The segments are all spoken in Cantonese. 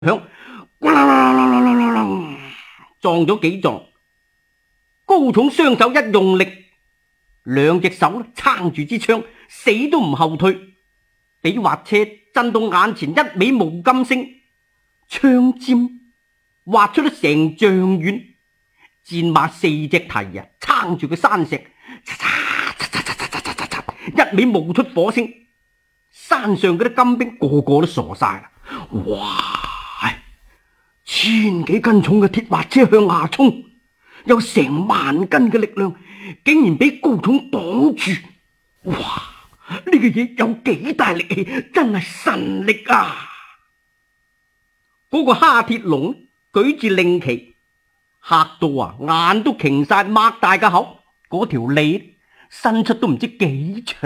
響，撞咗幾撞。高重雙手一用力，兩隻手撐住支槍，死都唔後退，俾滑車震到眼前一味無金聲，槍尖劃出咗成丈遠，戰馬四隻蹄啊撐住個山石，一味冒出火星，山上嗰啲金兵個個都傻晒啦！哇，千幾斤重嘅鐵滑車向下衝，有成萬斤嘅力量，竟然俾高重擋住！哇，呢個嘢有幾大力氣，真係神力啊！嗰個哈鐵龍舉住令旗，嚇到啊眼都擎晒，擘大個口，嗰條脷伸出都唔知幾長。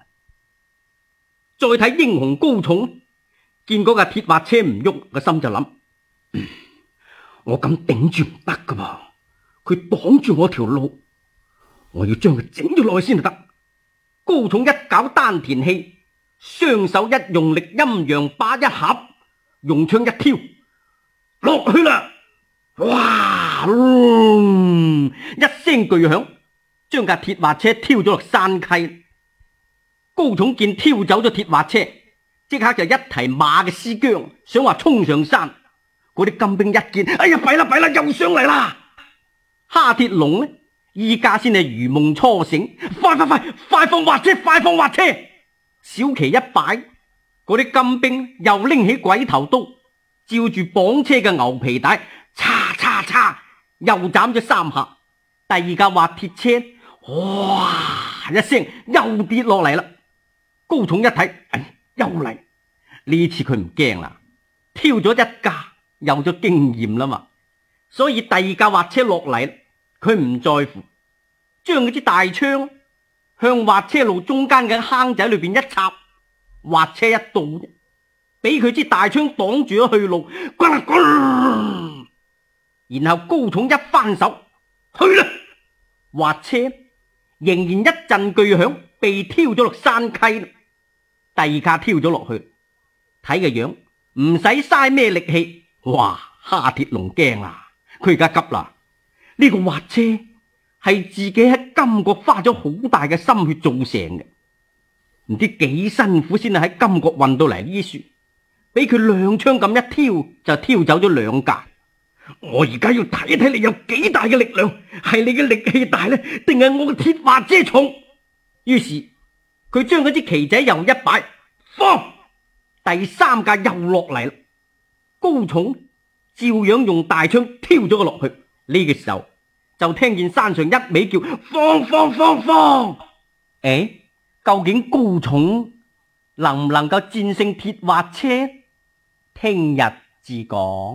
再睇英雄高重，見嗰架鐵滑車唔喐，個心就諗：我咁頂住唔得噶噃，佢擋住我條路，我要將佢整咗落去先就得。高重一搞丹田氣，雙手一用力，陰陽把一合，用槍一挑，落去啦！哇！一聲巨響，將架鐵滑車挑咗落山溪。高重見挑走咗鐵滑車，即刻就一提馬嘅屍韁，想話衝上山。嗰啲金兵一見，哎呀，弊啦弊啦，又上嚟啦！哈鐵龍呢，依家先係如夢初醒，快放滑車，快放滑車！小旗一擺，嗰啲金兵又拎起鬼頭刀，照住綁車嘅牛皮帶，叉，又斬咗三下。第二架滑鐵車，哇一聲又跌落嚟啦！高重一睇，又嚟，呢次佢唔驚啦，挑咗一架，有咗經驗啦嘛，所以第二架滑車落嚟，佢唔在乎，將嗰支大槍向滑車路中間嘅坑仔裏邊一插，滑車一到啫，俾佢支大槍擋住咗去路，呱啦呱啦，然後高重一翻手，去啦，滑車仍然一陣巨響，被挑咗落山溪。第二架挑咗落去，睇個樣唔使嘥咩力氣。哇！哈鐵龍驚啦，佢而家急啦。呢個滑車係自己喺金國花咗好大嘅心血做成嘅，唔知幾辛苦先係喺金國運到嚟呢樹，俾佢兩槍咁一挑就挑走咗兩架。我而家要睇一睇你有幾大嘅力量，係你嘅力氣大呢，定係我嘅鐵滑車重？於是佢將嗰支旗仔又一擺，放，第三架又落嚟啦。高重照樣用大槍挑咗佢落去。呢個時候就聽見山上一味叫放！究竟高重能唔能夠戰勝鐵滑車？聽日至講。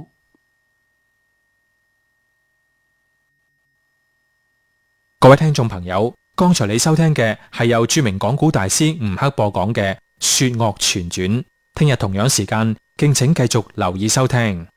各位聽眾朋友，剛才你收聽嘅係由著名講古大師吳克播講嘅《說岳全傳》。聽日同樣時間，敬請繼續留意收聽。